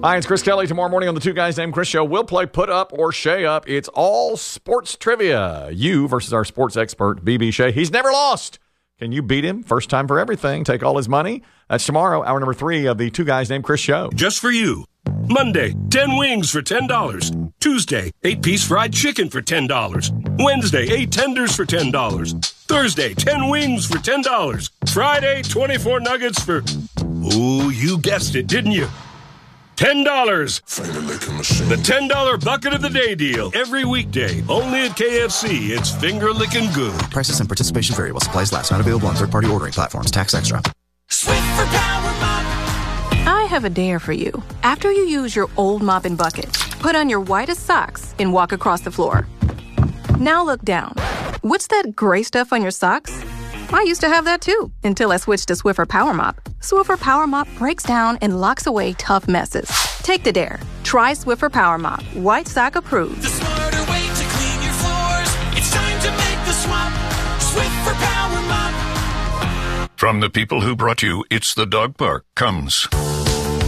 Hi, it's Chris Kelly. Tomorrow morning on the Two Guys Named Chris Show, we'll play Put Up or Shay Up. It's all sports trivia. You versus our sports expert, BB Shea. He's never lost. Can you beat him? First time for everything. Take all his money. That's tomorrow, hour number 3 of the Two Guys Named Chris Show. Just for you. Monday, 10 wings for $10. Tuesday, 8-piece fried chicken for $10. Wednesday, 8 tenders for $10. Thursday, 10 wings for $10. Friday, 24 nuggets for... Oh, you guessed it, didn't you? $10. The $10 bucket of the day deal. Every weekday. Only at KFC. It's finger licking good. Prices and participation vary while supplies last. Not available on third-party ordering platforms. Tax extra. Swiffer Power Mop. I have a dare for you. After you use your old mop and bucket, put on your whitest socks and walk across the floor. Now look down. What's that gray stuff on your socks? I used to have that too, until I switched to Swiffer Power Mop. Swiffer Power Mop breaks down and locks away tough messes. Take the dare. Try Swiffer Power Mop. White sock approved. The smarter way to clean your floors. It's time to make the swap. Swiffer Power Mop. From the people who brought you It's the Dog Park comes...